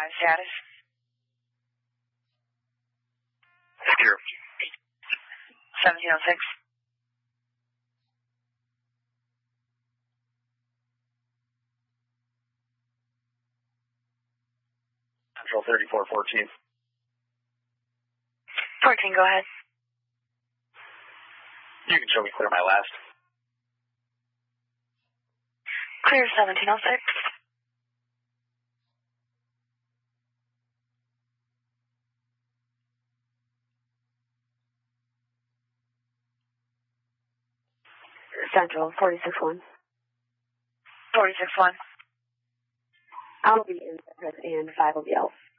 status. Secure. 1706. Central 3414. 14, go ahead. You can show me clear my last. Clear 1706. Central 461. 461. I'll be in service and 5 will be out.